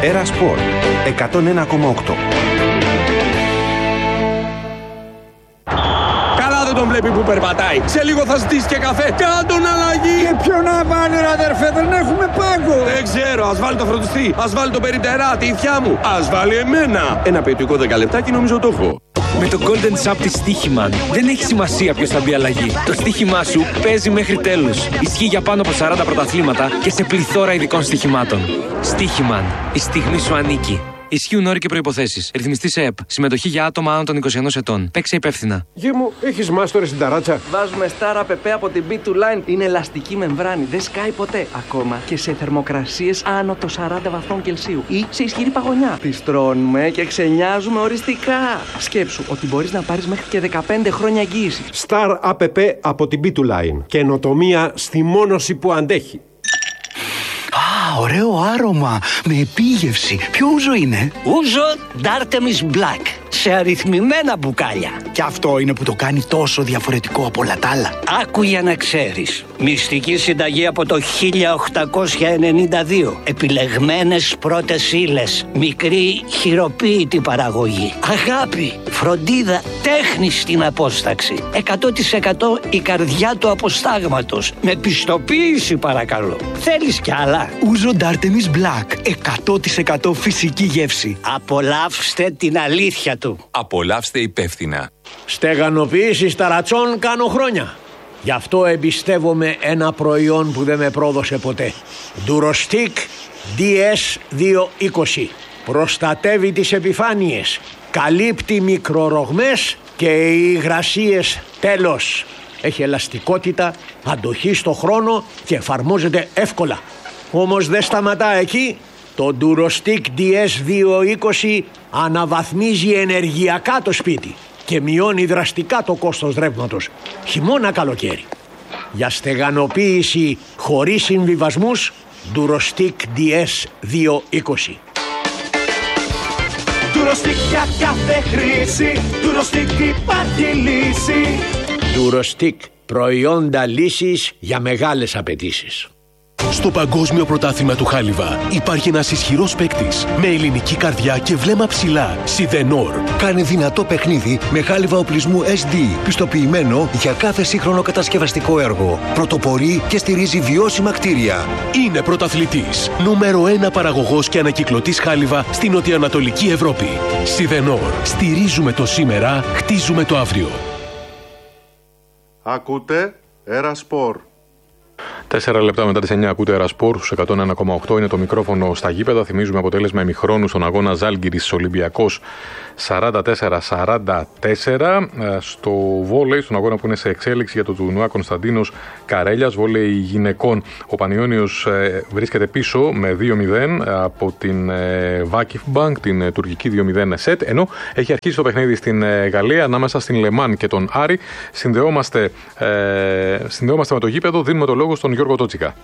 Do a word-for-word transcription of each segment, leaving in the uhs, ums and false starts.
Έρα Σπορ εκατόν ένα κόμμα οκτώ. Τον βλέπει που περπατάει. Σε λίγο θα ζητήσει και καφέ. Κάντον αλλαγή. Και ποιο να βάλει, ρε αδερφέ, δεν έχουμε πάγκο. Δεν ξέρω, ας βάλει το φροντιστή. Ας βάλει το περιπτερά, τη ηθιά μου. Ας βάλει εμένα. Ένα ποιοτικό δέκα λεπτάκι νομίζω το έχω. Με το Golden Shop της Στοίχημαν δεν έχει σημασία ποιος θα μπει αλλαγή. Το στοίχημά σου παίζει μέχρι τέλους. Ισχύει για πάνω από σαράντα πρωταθλήματα και σε πληθώρα ειδικών στοιχημάτων. Στοίχημαν. Η στιγμή σου ανήκει. Ισχύουν όροι και προϋποθέσεις. Ρυθμιστής ΕΕΠ. Συμμετοχή για άτομα άνω των είκοσι ενός ετών. Παίξε υπεύθυνα. Γη μου, έχεις μάστορες στην ταράτσα. Βάζουμε Star App από την μπι του Line. Είναι ελαστική μεμβράνη. Δεν σκάει ποτέ. Ακόμα και σε θερμοκρασίες άνω των σαράντα βαθμών Κελσίου. Ή σε ισχυρή παγωνιά. Τη στρώνουμε και ξενιάζουμε οριστικά. Σκέψου ότι μπορείς να πάρεις μέχρι και δεκαπέντε χρόνια εγγύηση. Star App από την μπι του Line. Καινοτομία στη μόνωση που αντέχει. Α, ωραίο άρωμα, με επίγευση. Ποιο ούζο είναι? Ούζο Dartemis Black, σε αριθμημένα μπουκάλια. Και αυτό είναι που το κάνει τόσο διαφορετικό από όλα τα άλλα. Άκου για να ξέρεις. Μυστική συνταγή από το χίλια οκτακόσια ενενήντα δύο. Επιλεγμένες πρώτες ύλες. Μικρή χειροποίητη παραγωγή. Αγάπη, φροντίδα, τέχνη στην απόσταξη. εκατό τοις εκατό η καρδιά του αποστάγματος. Με πιστοποίηση παρακαλώ. Θέλεις κι άλλα? Ούζο Dartemis Black. εκατό τοις εκατό φυσική γεύση. Απολαύστε την αλήθεια του. Απολαύστε υπεύθυνα. Στεγανοποίηση ταρατσών κάνω χρόνια. Γι' αυτό εμπιστεύομαι ένα προϊόν που δεν με πρόδωσε ποτέ. Durostic ντι ες διακόσια είκοσι. Προστατεύει τις επιφάνειες, καλύπτει μικρορογμές και οι υγρασίες τέλος. Έχει ελαστικότητα, αντοχή στο χρόνο και εφαρμόζεται εύκολα. Όμως δεν σταματά εκεί. Το Durostic ντι ες διακόσια είκοσι αναβαθμίζει ενεργειακά το σπίτι και μειώνει δραστικά το κόστος ρεύματος, χειμώνα καλοκαίρι. Για στεγανοποίηση χωρίς συμβιβασμούς, Durostic ντι ες διακόσια είκοσι. Durostic για κάθε χρήση, Durostic υπάρχει λύση. Durostic, προϊόντα λύσης για μεγάλες απαιτήσεις. Στο Παγκόσμιο Πρωτάθλημα του Χάλιβα υπάρχει ένας ισχυρός παίκτης με ελληνική καρδιά και βλέμμα ψηλά. Σιδενόρ. Κάνει δυνατό παιχνίδι με χάλιβα οπλισμού ες ντι, πιστοποιημένο για κάθε σύγχρονο κατασκευαστικό έργο. Πρωτοπορεί και στηρίζει βιώσιμα κτίρια. Είναι πρωταθλητής. Νούμερο ένα παραγωγός και ανακυκλωτής χάλιβα στην νοτιοανατολική Ευρώπη. Σιδενόρ. Στηρίζουμε το σήμερα, χτίζουμε το αύριο. Ακούτε Έρα Σπορ. Τέσσερα λεπτά μετά τις εννιά ακούτε Έρα Σπορ στους εκατόν ένα κόμμα οκτώ. Είναι το μικρόφωνο στα γήπεδα. Θυμίζουμε αποτέλεσμα ημιχρόνου στον αγώνα Ζάλγκιρις Ολυμπιακός σαράντα τέσσερα σαράντα τέσσερα. Στο βόλεϊ, στον αγώνα που είναι σε εξέλιξη για το τουρνουά Κωνσταντίνος Καρέλιας, βόλεϊ γυναικών, ο Πανιώνιος βρίσκεται πίσω με δύο μηδέν από την Vakif Bank, την τουρκική δύο μηδέν σετ, ενώ έχει αρχίσει το παιχνίδι στην Γαλλία ανάμεσα στην Λεμάν και τον Άρη. Συνδεόμαστε, ε, συνδεόμαστε με το γήπεδο, δίνουμε το λόγο στον Γιώργο Τότσικα.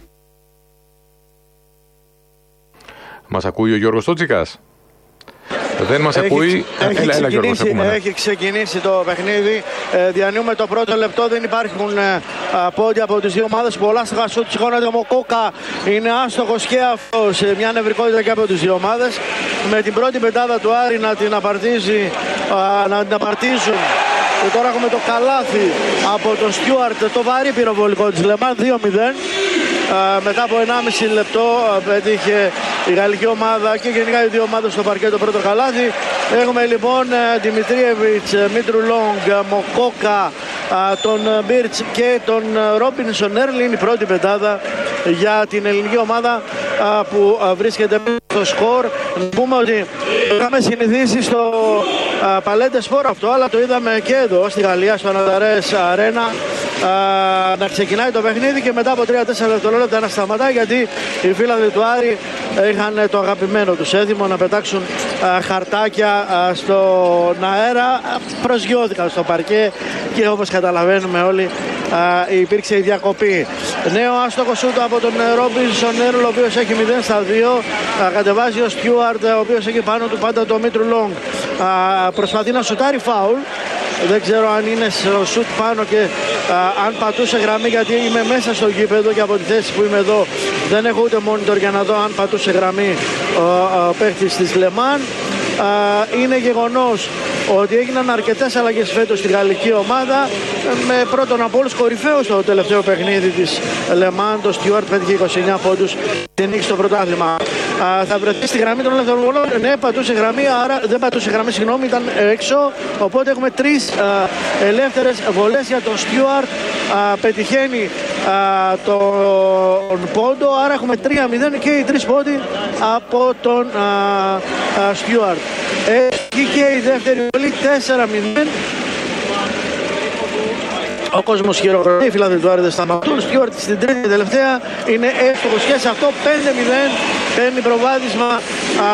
Μας ακούει ο Γιώργος Τότσικας? Δεν μας έχει, ακούει. Έχει, έλα, ξεκινήσει, έλα, Γιώργο, έχει ξεκινήσει το παιχνίδι. Ε, διανύουμε το πρώτο λεπτό. Δεν υπάρχουν ε, πόντια από τις δύο ομάδες. Πολλά στα σούτ σηκώνεται. Ο Μοκόκα είναι άστοχος και αυτός. Ε, μια νευρικότητα και από τις δύο ομάδες. Με την πρώτη πεντάδα του Άρη να την απαρτίζει, α, να την απαρτίζουν. Και τώρα έχουμε το καλάθι από τον Στιούαρτ, το βαρύ πυροβολικό της Λεμάν, δύο μηδέν. Uh, μετά από ενάμιση λεπτό uh, πέτυχε η γαλλική ομάδα και γενικά οι δύο ομάδες στο παρκέ το πρώτο καλάθι. Έχουμε λοιπόν uh, Δημητρίεβιτς, uh, Μίτρου-Λόγκ, uh, Μοκόκα, uh, τον uh, Μπίρτς και τον uh, Ρόμπινσον Έρλι. Είναι η πρώτη πεντάδα για την ελληνική ομάδα uh, που uh, βρίσκεται στο σκορ. Να πούμε ότι είχαμε συνηθίσει στο uh, Παλέντε Σπορ αυτό, αλλά το είδαμε και εδώ στη Γαλλία, στο Αναταρές Αρένα, Uh, να ξεκινάει το παιχνίδι και μετά από τρία τέσσερα δευτερόλεπτα να σταματάει, γιατί οι φίλοι του Άρη είχαν το αγαπημένο τους έθιμο να πετάξουν uh, χαρτάκια uh, στον αέρα. Προσγειώθηκαν στο παρκέ και όπως καταλαβαίνουμε όλοι uh, υπήρξε η διακοπή. Νέο άστοχο σούτ από τον Ρόμπινσον Έρλ, ο οποίος έχει μηδέν στα δύο. Uh, κατεβάζει ο Στιούαρτ, ο οποίος έχει πάνω του πάντα το Μίτρου Λόγκ. Uh, προσπαθεί να σουτάρει φάουλ. Δεν ξέρω αν είναι στο σουτ πάνω και α, αν πατούσε γραμμή, γιατί είμαι μέσα στο γήπεδο και από τη θέση που είμαι εδώ δεν έχω ούτε monitor για να δω αν πατούσε γραμμή ο, ο παίχτης της Λεμάν. Είναι γεγονός ότι έγιναν αρκετές αλλαγές φέτος στη γαλλική ομάδα, με πρώτον από όλους κορυφαίο στο τελευταίο παιχνίδι της Λεμάν, το Στιούαρτ, πέτυχε είκοσι εννέα πόντους και νίκησε στο πρωτάθλημα. Θα βρεθεί στη γραμμή των ελεύθερων βολών. Ναι, πατούσε γραμμή, άρα δεν πατούσε γραμμή, συγγνώμη, ήταν έξω. Οπότε έχουμε τρεις ελεύθερες βολές για τον Στιούαρτ. Πετυχαίνει α, τον πόντο, άρα έχουμε τρία μηδέν και οι τρεις πόντοι από τον Στιούαρτ. Εκεί και η δεύτερη βολή τέσσερα μηδέν. Ο κόσμος χειροκροτεί, οι Φιλαδελφιάριδες σταματούν. Στιούαρτ στην τρίτη και τελευταία είναι εύστοχος και σε αυτό πέντε μηδέν. Παίρνει προβάδισμα α,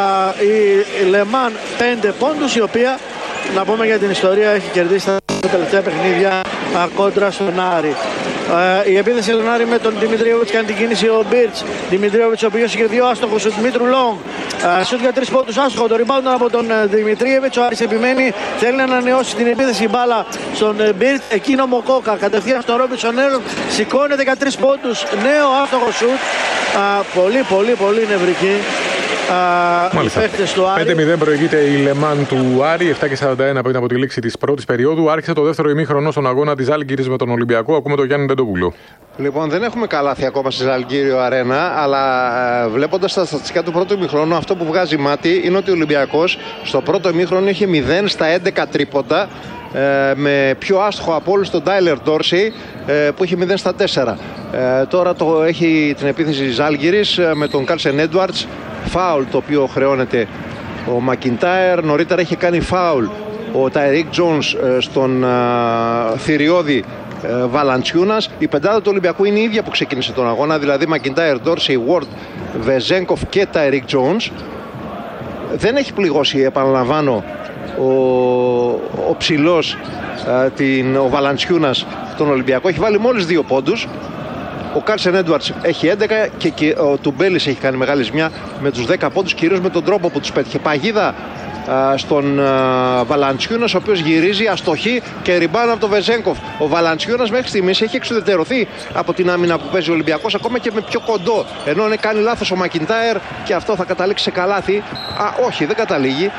η Λεμάν πέντε πόντους, η οποία, να πούμε για την ιστορία, έχει κερδίσει τα τελευταία παιχνίδια α, κόντρα στον Άρη. Uh, η επίθεση του Άρη με τον Δημητρίοβιτς κάνει την κίνηση ο Μπίρτς. Δημητρίοβιτς, ο οποίος είχε δύο άστοχους του Δημήτρου Λόγκ. Uh, σουτ για τρεις πόντους, άστοχο το rebound από τον uh, Δημητρίοβιτς. Ο Άρης επιμένει, θέλει να ανανεώσει την επίθεση, η μπάλα στον uh, Μπίρτς. Εκείνο Μοκόκα, κατευθείαν στον Ρόμπινσον Έρλ. Σηκώνει δεκατρείς πόντους, νέο άστοχο σουτ. Uh, πολύ, πολύ, πολύ νευρική. Μάλιστα. πέντε μηδέν προηγείται η Λεμάν του Άρη, επτά και σαράντα ένα πριν από τη λήξη της πρώτης περίοδου. Άρχισε το δεύτερο ημίχρονο στον αγώνα της Ζάλγκιρις με τον Ολυμπιακό. Ακούμε τον Γιάννη Ντεντοπούλου. Λοιπόν, δεν έχουμε καλάθι ακόμα στη Ζαλγκύριο Αρένα, αλλά ε, βλέποντας τα στατιστικά του πρώτου ημίχρονου, αυτό που βγάζει μάτι είναι ότι ο Ολυμπιακός στο πρώτο ημίχρονο είχε μηδέν στα έντεκα τρίποντα, ε, με πιο άστοχο από όλους τον Τάιλερ Ντόρσι, ε, που είχε μηδέν στα τέσσερα. Ε, τώρα το έχει την επίθεση της Ζάλγκιρις ε, με τον Κάρσεν Έντουαρτς. Φάουλ το οποίο χρεώνεται ο Μακιντάιρ. Νωρίτερα είχε κάνει φάουλ ο Τάιρικ Τζόνς ε, στον ε, θηριώδη ε, Βαλαντσιούνας. Η πεντάδα του Ολυμπιακού είναι η ίδια που ξεκίνησε τον αγώνα, δηλαδή Μακιντάιρ, Ντόρσεϊ, Ward, Βεζένκοφ και Τάιρικ Τζόνς. Δεν έχει πληγώσει, επαναλαμβάνω, ο, ο ψηλός ε, την, ο Βαλαντσιούνας τον Ολυμπιακό. Έχει βάλει μόλις δύο πόντους. Ο Κάρσεν Έντουαρτς έχει έντεκα και, και ο Τουμπέλης έχει κάνει μεγάλη ζημιά με τους δέκα πόντους, κυρίως με τον τρόπο που τους πέτυχε. Παγίδα α, στον Βαλαντσιούνας, ο οποίος γυρίζει αστοχή και ριμπάουν από τον Βεζένκοφ. Ο Βαλαντσιούνας μέχρι στιγμής έχει εξουδετερωθεί από την άμυνα που παίζει ο Ολυμπιακός, ακόμα και με πιο κοντό. Ενώ είναι κάνει λάθος ο Μακιντάιρ και αυτό θα καταλήξει σε καλάθι. Α, όχι, δεν καταλήγει.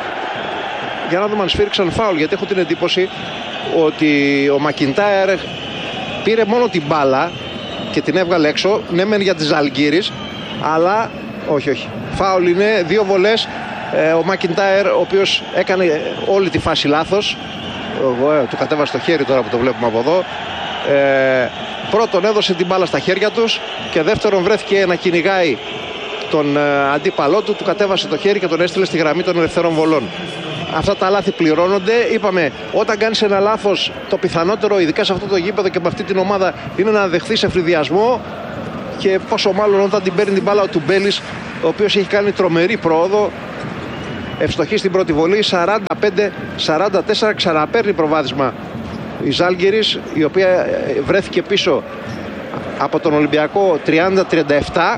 Για να δούμε αν σφίριξαν φάουλ, γιατί έχω την εντύπωση ότι ο Μακιντάιρ πήρε μόνο την μπάλα και την έβγαλε έξω, ναι μεν για τη Ζαλγκίρις, αλλά όχι, όχι. Φάουλ είναι, δύο βολές. Ε, ο Μακιντάιρ, ο οποίος έκανε όλη τη φάση λάθος. Ε, του κατέβασε το χέρι τώρα που το βλέπουμε από εδώ. Ε, πρώτον έδωσε την μπάλα στα χέρια τους και δεύτερον βρέθηκε να κυνηγάει τον ε, αντίπαλό του, του κατέβασε το χέρι και τον έστειλε στη γραμμή των ελευθέρων βολών. Αυτά τα λάθη πληρώνονται. Είπαμε, όταν κάνεις ένα λάθος, το πιθανότερο, ειδικά σε αυτό το γήπεδο και με αυτή την ομάδα, είναι να δεχθείς εφηδιασμό. Και πόσο μάλλον όταν την παίρνει την μπάλα ο Τουμπέλης, ο οποίος έχει κάνει τρομερή πρόοδο. Ευστοχή στην πρώτη βολή, σαράντα πέντε σαράντα τέσσερα, ξαναπαίρνει προβάδισμα η Ζάλγκιρις, η οποία βρέθηκε πίσω από τον Ολυμπιακό τριάντα τριάντα επτά.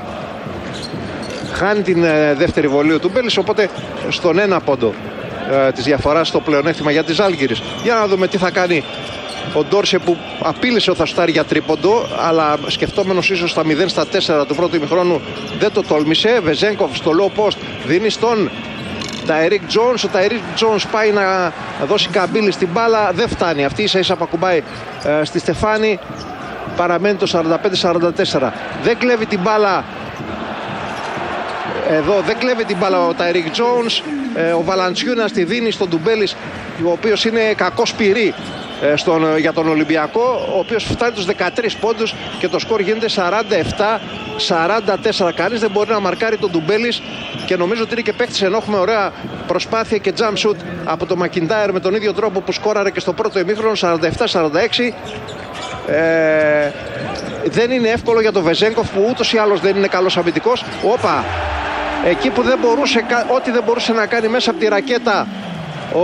Χάνει την δεύτερη βολή ο Τουμπέλης, οπότε στον ένα πόντο ε, της διαφοράς στο πλεονέκτημα για τη Ζάλγκιρις. Για να δούμε τι θα κάνει ο Ντόρσε, που απείλησε ότι θα σουτάρει για τρίποντο, αλλά σκεφτόμενος ίσως στα μηδέν στα τέσσερα του πρώτου ημιχρόνου δεν το τόλμησε. Βεζένκοφ στο low post δίνει στον Τάιρικ Τζόνς. Ο Τάιρικ Τζόνς πάει να δώσει καμπύλη στην μπάλα, δεν φτάνει. Αυτή ίσα ίσα απακουμπάει ε, στη στεφάνη. Παραμένει το σαράντα πέντε σαράντα τέσσερα. Δεν κλέβει την μπάλα. Εδώ δεν κλέβει την μπάλα ο Τάιρικ Τζόνς. Ε, ο Βαλαντσιούνας τη δίνει στον Τουμπέλης, ο οποίος είναι κακός πυρή ε, στον, για τον Ολυμπιακό, ο οποίος φτάνει τους δεκατρείς πόντους και το σκορ γίνεται σαράντα επτά σαράντα τέσσερα. Κανείς δεν μπορεί να μαρκάρει τον Τουμπέλης και νομίζω ότι είναι και παίκτης, ενώ έχουμε ωραία προσπάθεια και jump shoot από τον Μακιντάιρ με τον ίδιο τρόπο που σκόραρε και στο πρώτο ημίχρονο, σαράντα επτά σαράντα έξι. Ε, δεν είναι εύκολο για τον Βεζένκοφ, που ούτως ή άλλως δεν είναι καλός αμυντικός. Όπα, εκεί που δεν μπορούσε, ό,τι δεν μπορούσε να κάνει μέσα από τη ρακέτα ο,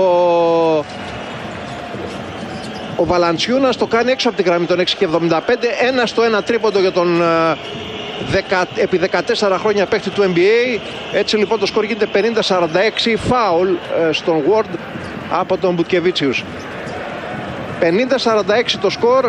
ο Βαλαντσιούνας, το κάνει έξω από τη γραμμή των έξι και εβδομήντα πέντε. Ένα στο ένα τρίποντο για τον δεκα, επί δεκατέσσερα χρόνια παίκτη του N B A. Έτσι λοιπόν το σκορ γίνεται πενήντα σαράντα έξι. Φάουλ στον Ward από τον Μπουτκεβίτσιους. πενήντα σαράντα έξι το σκορ.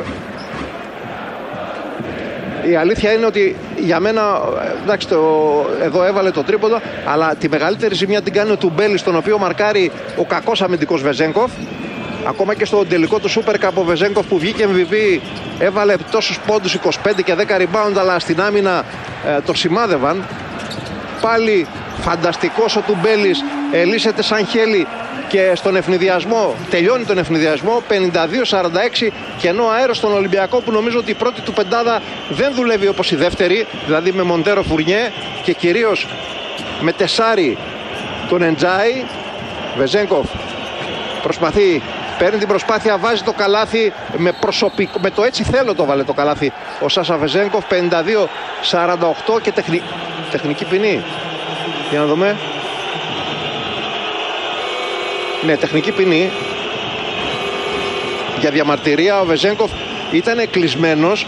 Η αλήθεια είναι ότι για μένα, εντάξει, το, εδώ έβαλε το τρίποντο, αλλά τη μεγαλύτερη ζημιά την κάνει ο Τουμπέλης, τον οποίο μαρκάρει ο κακός αμυντικός Βεζένκοφ. Ακόμα και στο τελικό του Super Cup ο Βεζένκοφ που βγήκε εμ βι πι έβαλε τόσους πόντους, είκοσι πέντε και δέκα rebound, αλλά στην άμυνα ε, το σημάδευαν. Πάλι φανταστικός ο Τουμπέλης, ελύσεται σαν χέλι και στον ευνηδιασμό, τελειώνει τον ευνηδιασμό, πενήντα δύο σαράντα έξι, κενό αέρο στον Ολυμπιακό, που νομίζω ότι η πρώτη του πεντάδα δεν δουλεύει όπως η δεύτερη, δηλαδή με Μοντέρο Φουρνιέ και κυρίως με τεσάρι τον Εντζάι. Βεζένκοφ προσπαθεί, παίρνει την προσπάθεια, βάζει το καλάθι με, προσωπικό, με το έτσι θέλω το βάλε το καλάθι ο Σάσα Βεζένκοφ. Πενήντα δύο σαράντα οκτώ και τεχνη... τεχνική ποινή. Για να δούμε. Ναι, τεχνική ποινή για διαμαρτυρία. Ο Βεζένκοφ ήταν κλεισμένος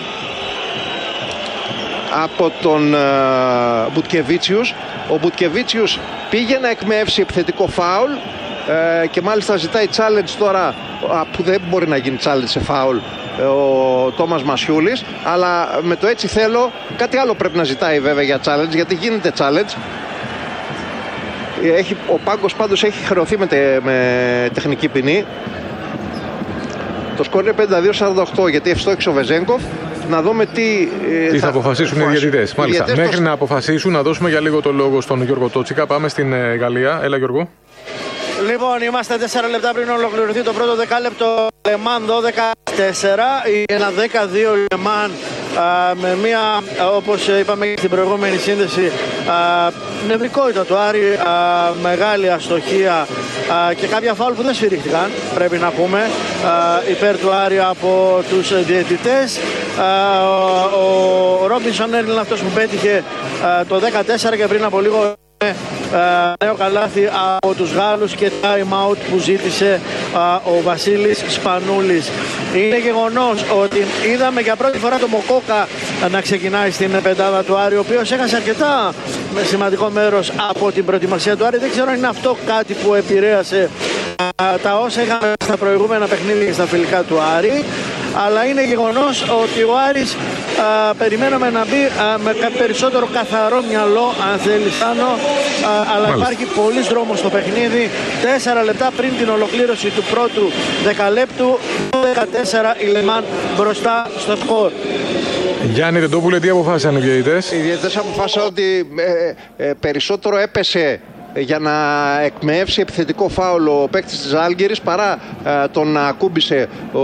από τον uh, Μπουτκεβίτσιους. Ο Μπουτκεβίτσιους πήγε να εκμεύσει επιθετικό φάουλ uh, και μάλιστα ζητάει challenge τώρα, uh, που δεν μπορεί να γίνει challenge σε φάουλ, uh, ο Τόμας Μασιούλης, αλλά με το έτσι θέλω κάτι άλλο πρέπει να ζητάει βέβαια για challenge, γιατί γίνεται challenge. Έχει, ο πάγκος πάντως έχει χρεωθεί με, τε, με τεχνική ποινή. Το σκορ είναι πενήντα δύο σαράντα οκτώ, γιατί ευστόχησε ο Βεζένκοφ. Να δούμε τι, τι θα, θα αποφασίσουν οι διαιτητές. Μάλιστα. Οι διαιτητές Μέχρι το... να αποφασίσουν, να δώσουμε για λίγο το λόγο στον Γιώργο Τότσικα. Πάμε στην ε, Γαλλία. Έλα, Γιώργο. Λοιπόν, είμαστε τέσσερα λεπτά πριν ολοκληρωθεί το πρώτο δεκάλεπτο. Λεμάν δώδεκα τέσσερα, ένα δέκα δύο Λεμάν, με μια, όπως είπαμε στην προηγούμενη σύνδεση, α, νευρικότητα του Άρη, α, μεγάλη αστοχία α, και κάποια φάουλ που δεν σφυρίχτηκαν, πρέπει να πούμε, α, υπέρ του Άρη από τους διαιτητές. Α, ο, ο Ρόμπινσον είναι αυτός που πέτυχε α, το δεκατέσσερα και πριν από λίγο νέο καλάθι από τους Γάλλους και time out που ζήτησε α, ο Βασίλης Σπανούλης. Είναι γεγονός ότι είδαμε για πρώτη φορά το Μοκόκα να ξεκινάει στην πεντάδα του Άρη, ο οποίος έχασε αρκετά με σημαντικό μέρος από την προετοιμασία του Άρη. Δεν ξέρω αν είναι αυτό κάτι που επηρέασε α, τα όσα είχαμε στα προηγούμενα παιχνίδια και στα φιλικά του Άρη, αλλά είναι γεγονός ότι ο Άρης α, περιμέναμε να μπει α, με περισσότερο καθαρό μυαλό, αν θέλει Σάνο, αλλά Μάλιστα. Υπάρχει πολλής δρόμος στο παιχνίδι. Τέσσερα λεπτά πριν την ολοκλήρωση του πρώτου δεκαλέπτου, δεκατέσσερα η Λεμάν μπροστά στο σκορ. Γιάννη Τεντόπουλε, τι αποφάσισαν οι διαιτητές? Οι διαιτητές αποφάσισαν ότι ε, ε, περισσότερο έπεσε για να εκμεύσει επιθετικό φάουλ ο παίκτης της Ζάλγκιρης παρά ε, τον να ακούμπησε ο,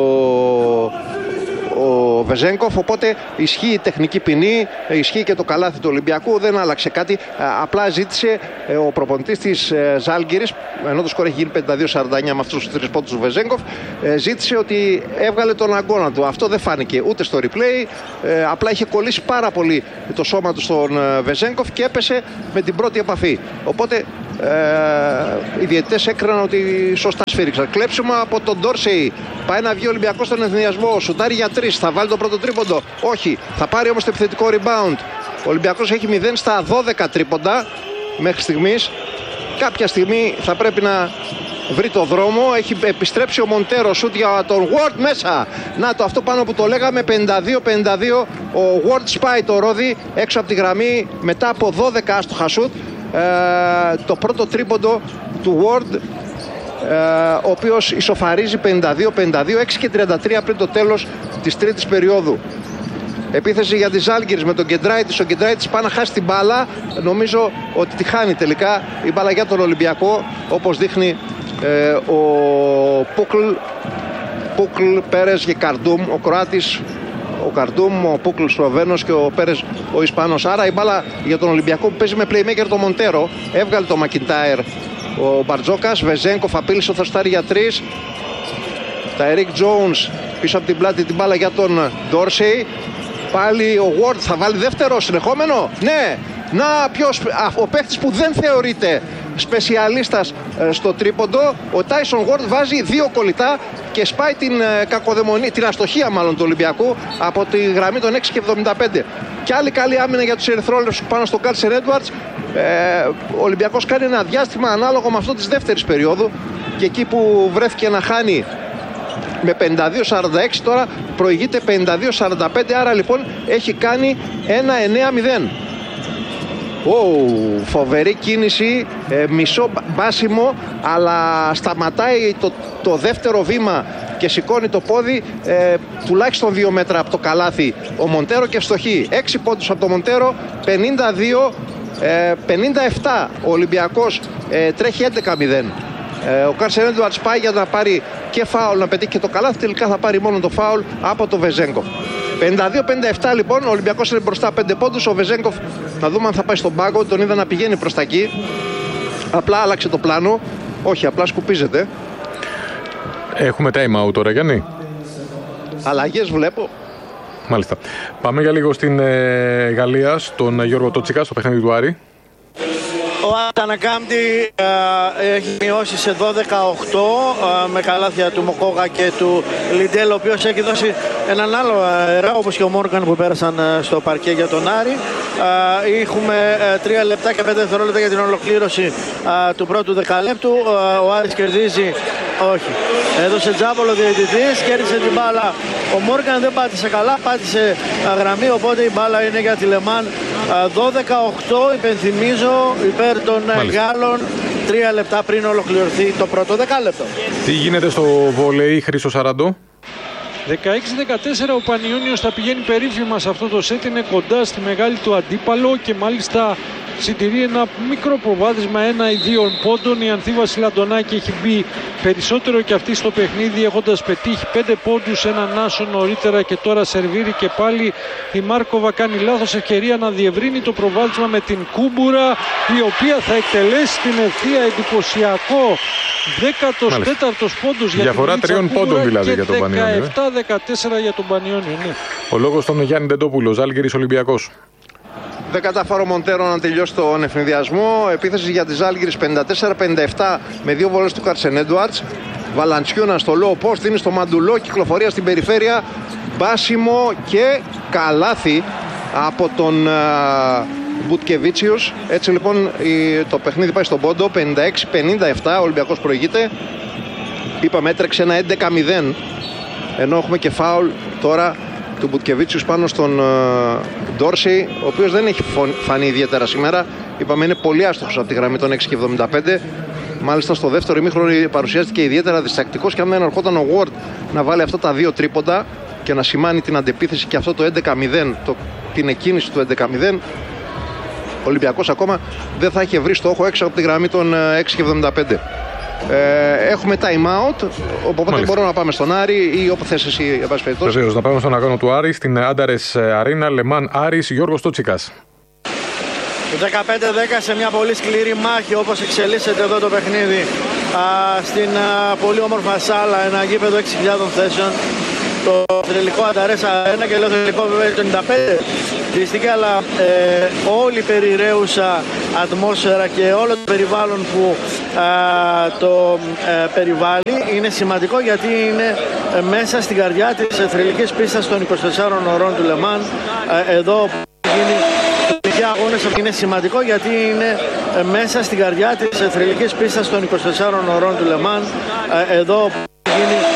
ο Βεζένκοφ, οπότε ισχύει η τεχνική ποινή, ισχύει και το καλάθι του Ολυμπιακού, δεν άλλαξε κάτι, ε, απλά ζήτησε ε, ο προπονητής της ε, Ζάλγκιρης, ενώ το σκορ έχει γίνει πενήντα δύο σαράντα εννιά με αυτούς τους τρεις πόντους του Βεζένκοφ, ε, ζήτησε ότι έβγαλε τον αγώνα του. Αυτό δεν φάνηκε ούτε στο replay, ε, απλά είχε κολλήσει πάρα πολύ το σώμα του στον ε, Βεζένκοφ και έπεσε με την πρώτη επαφή. Οπότε Ε, οι διαιτητές έκριναν ότι σωστά σφύριξαν. Κλέψιμο από τον Ντόρσεϊ. Πάει να βγει ο Ολυμπιακός στον εθνιασμό. Σουτάρει για τρεις. Θα βάλει το πρώτο τρίποντο. Όχι. Θα πάρει όμως το επιθετικό rebound. Ο Ολυμπιακός έχει μηδέν στα δώδεκα τρίποντα μέχρι στιγμής. Κάποια στιγμή θα πρέπει να βρει το δρόμο. Έχει επιστρέψει ο Μοντέρο. Σουτ για τον Ward μέσα. Να το, αυτό πάνω που το λέγαμε. πενήντα δύο πενήντα δύο. Ο Ward σπάει το ρόδι έξω από τη γραμμή μετά από δώδεκα άστοχα σουτ. Ε, το πρώτο τρίποντο του Ward, ε, ο οποίος ισοφαρίζει πενήντα δύο πενήντα δύο, έξι και τριάντα τρία πριν το τέλος της τρίτης περίοδου. Επίθεση για τη Ζάλγκιρις με τον Γκεντράιτης. Ο Γκεντράιτης πάει να χάσει την μπάλα. Νομίζω ότι τη χάνει τελικά η μπάλα για τον Ολυμπιακό, όπως δείχνει ε, ο Πούκλ, Πούκλ, Πέρες και Καρντούμ, ο Κροάτης, ο Καρντούμ, ο Πούκλ Σλοβαίνος και ο Πέρες ο Ισπανός. Άρα η μπάλα για τον Ολυμπιακό που παίζει με playmaker το Μοντέρο. Έβγαλε το Μακιντάιρ ο Μπαρτζόκας. Βεζένκοφ απείλησε το στάρι για τρεις. Ταϊρίκ Τζόουνς πίσω από την πλάτη την μπάλα για τον Ντόρσεϊ. Πάλι ο Ward θα βάλει δεύτερο συνεχόμενο. Ναι, να ποιος, ο παίχτης που δεν θεωρείται σπεσιαλίστας στο τρίποντο, ο Τάισον Ward βάζει δύο κολλητά και σπάει την κακοδαιμονία, την αστοχία μάλλον του Ολυμπιακού από τη γραμμή των έξι και εβδομήντα πέντε. Και άλλη καλή άμυνα για τους ερυθρόλευκους πάνω στον Κάλσεν Έντουαρτς. Ε, ο Ολυμπιακός κάνει ένα διάστημα ανάλογο με αυτό της δεύτερης περίοδου και εκεί που βρέθηκε να χάνει με πενήντα δύο σαράντα έξι, τώρα προηγείται πενήντα δύο σαράντα πέντε, άρα λοιπόν έχει κάνει ένα εννέα μηδέν. Oh, φοβερή κίνηση, ε, μισό μπάσιμο, αλλά σταματάει το, το δεύτερο βήμα και σηκώνει το πόδι ε, τουλάχιστον δύο μέτρα από το καλάθι ο Μοντέρο και στοχεί. έξι πόντους από το Μοντέρο, πενήντα δύο πενήντα επτά. Ο Ολυμπιακός ε, τρέχει έντεκα μηδέν. Ε, ο Κάρσεν Έντουαρτς πάει για να πάρει και φάουλ, να πετύχει και το καλάθι, τελικά θα πάρει μόνο το φάουλ από το Βεζέγκοφ. πενήντα δύο πενήντα επτά λοιπόν, ο Ολυμπιακός είναι μπροστά πέντε πόντους. Ο Βεζέγκοφ, να δούμε αν θα πάει στον πάγκο, τον είδα να πηγαίνει προς τα εκεί. Απλά άλλαξε το πλάνο, όχι, απλά σκουπίζεται. Έχουμε time out τώρα, Γιάννη. Αλλαγές βλέπω. Μάλιστα. Πάμε για λίγο στην ε, Γαλλία, στον Γιώργο Τότσικα, στο παιχνίδι του Άρη. Ο Ατανακάμπτη ε, έχει μειώσει σε δώδεκα οκτώ ε, με καλάθια του Μοκόγα και του Λιντέλ, ο οποίος έχει δώσει έναν άλλο αέρα, όπως και ο Μόργαν που πέρασαν ε, στο παρκέ για τον Άρη. Ε, έχουμε ε, τρία λεπτά και πέντε δευτερόλεπτα για την ολοκλήρωση ε, του πρώτου δεκαλέπτου. Ε, ο Άρης κερδίζει, όχι, έδωσε τζάμπολο διαιτητής, κέρδισε την μπάλα. Ο Μόργαν δεν πάτησε καλά, πάτησε ε, γραμμή, οπότε η μπάλα είναι για τη Λεμάν. ε, δώδεκα οκτώ, υπενθυμίζω, υπέρ των Γάλλων, τρία λεπτά πριν ολοκληρωθεί το πρώτο δεκάλεπτο. Τι γίνεται στο βολεϊ, Χρήστο Σαραντό? δεκαέξι δεκατέσσερα, ο Πανιόνιος θα πηγαίνει περίφημα σε αυτό το σετ, είναι κοντά στη μεγάλη του αντίπαλο και μάλιστα συντηρεί ένα μικρό προβάδισμα ένα ή δύο πόντων. Η Ανθή Βασιλαντονάκη έχει μπει περισσότερο και αυτή στο παιχνίδι, έχοντας πετύχει πέντε πόντους, έναν άσο νωρίτερα και τώρα σερβίρει και πάλι. Η Μάρκοβα κάνει λάθος ευκαιρία να διευρύνει το προβάδισμα με την Κούμπουρα, η οποία θα εκτελέσει την ευθεία, εντυπωσιακό δέκατος τέταρτος πόντος για διαφορά την τριών πόντων δηλαδή για τον Πανιόνιο. δεκαεπτά δεκατέσσερα για τον Πανιόνιο, ναι. Ο λόγος στον Γιάννη Ντεντόπουλο, Ζάλγκιρις Ολυμπιακός. Δεν κατάφερε ο Μοντέρο να τελειώσει τον ευνηδιασμό. Επίθεση για τη Ζάλγκιρις πενήντα τέσσερα πενήντα επτά με δύο βολές του Κάρσεν Έντουαρτς. Βαλαντσιούνα στο low post, είναι στο Μαντουλό, κυκλοφορία στην περιφέρεια. Μπάσιμο και καλάθι από τον uh, Μπουτκεβίτσιος. Έτσι λοιπόν η, το παιχνίδι πάει στον πόντο, πενήντα έξι πενήντα επτά. Ο Ολυμπιακός προηγείται. Είπαμε έτρεξε ένα έντεκα μηδέν. Ενώ έχουμε και φάουλ τώρα του Μπουτκεβίτσιους πάνω στον uh, Ντόρσεϊ, ο οποίος δεν έχει φανεί ιδιαίτερα σήμερα. Είπαμε είναι πολύ άστοχος από τη γραμμή των έξι εβδομήντα πέντε. Μάλιστα στο δεύτερο ημίχρονο παρουσιάστηκε ιδιαίτερα διστακτικός και αν δεν ερχόταν ο Ward να βάλει αυτά τα δύο τρίποντα και να σημάνει την αντεπίθεση και αυτό το έντεκα μηδέν, το, την εκκίνηση του έντεκα μηδέν, ο Ολυμπιακός ακόμα δεν θα είχε βρει στόχο έξω από τη γραμμή των έξι εβδομήντα πέντε. Ε, έχουμε time out, οπότε Μάλιστα. μπορούμε να πάμε στον Άρη ή όπου θες εσύ, εν πάση περιπτώσει. Βεβαίως, να πάμε στον αγώνα του Άρη, στην Άνταρες Αρίνα, Λεμάν Άρης, Γιώργος Τότσικας. δεκαπέντε δέκα σε μια πολύ σκληρή μάχη, όπως εξελίσσεται εδώ το παιχνίδι. Α, στην α, πολύ όμορφα σάλα, ένα γήπεδο έξι χιλιάδων θέσεων. Το θρυλικό Άνταρες Αρίνα και λέω θρυλικό βέβαια το ενενήντα πέντε. Δυστυχώς, αλλά ε, όλη η περιραίουσα ατμόσφαιρα και όλο το περιβάλλον που α, το ε, περιβάλλει είναι σημαντικό, γιατί είναι ε, μέσα στην καρδιά της ε, θρυλικής πίστας των είκοσι τεσσάρων ωρών του Λεμάν. Ε, εδώ γίνει αγώνες, είναι σημαντικό γιατί είναι ε, μέσα στην καρδιά της ε, θρυλικής πίστας των είκοσι τεσσάρων ωρών του Λεμάν. Ε, εδώ γίνει